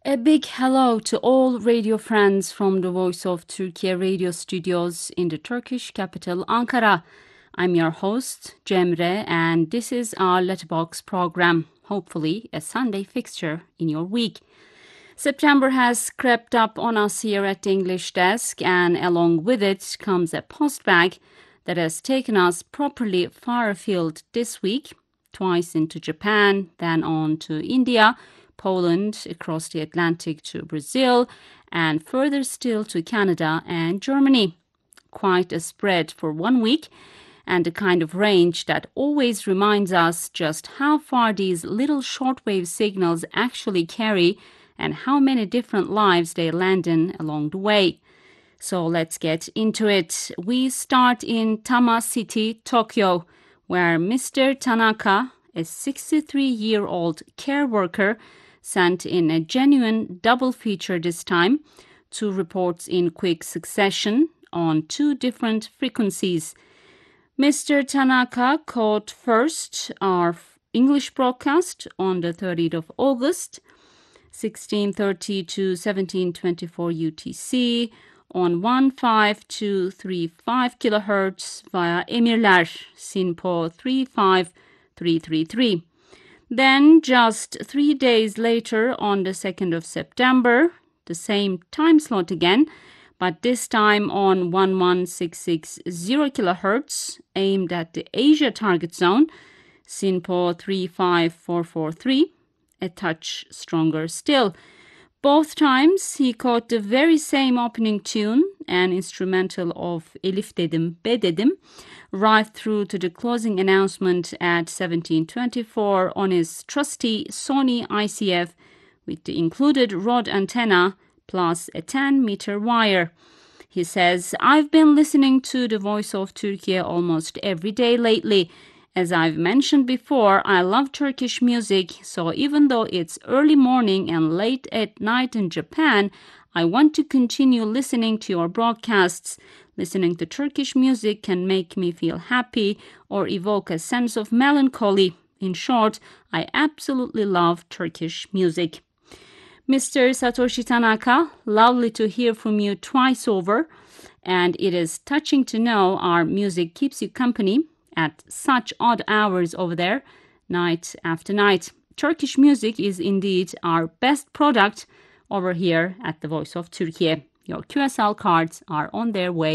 A big hello to all radio friends from the Voice of Turkey radio studios in the Turkish capital Ankara. I'm your host Cemre and this is our Letterbox program, hopefully a Sunday fixture in your week. September has crept up on us here at the English desk, and along with it comes a post bag that has taken us properly far afield this week, twice into Japan, then on to India, Poland, across the Atlantic to Brazil, and further still to Canada and Germany. Quite a spread for 1 week, and the kind of range that always reminds us just how far these little shortwave signals actually carry and how many different lives they land in along the way. So let's get into it. We start in Tama City, Tokyo, where Mr. Tanaka, a 63-year-old care worker, sent in a genuine double feature this time, 2 reports in quick succession on 2 different frequencies. Mr. Tanaka caught first our English broadcast on the 30th of August, 1630 to 1724 UTC on 15235 kHz via Emirler, SINPO 35333. Then, just 3 days later, on the 2nd of September, the same time slot again, but this time on 11660 kHz, aimed at the Asia target zone, SINPO 35443, a touch stronger still. Both times he caught the very same opening tune, an instrumental of Elif Dedim, Be Dedim, right through to the closing announcement at 1724 on his trusty Sony ICF with the included rod antenna plus a 10-meter wire. He says, "I've been listening to the Voice of Turkey almost every day lately. As I've mentioned before, I love Turkish music, so even though it's early morning and late at night in Japan, I want to continue listening to your broadcasts. Listening to Turkish music can make me feel happy or evoke a sense of melancholy. In short, I absolutely love Turkish music." Mr. Satoshi Tanaka, lovely to hear from you twice over, and it is touching to know our music keeps you company at such odd hours over there, night after night. Turkish music is indeed our best product over here at the Voice of Turkey. Your QSL cards are on their way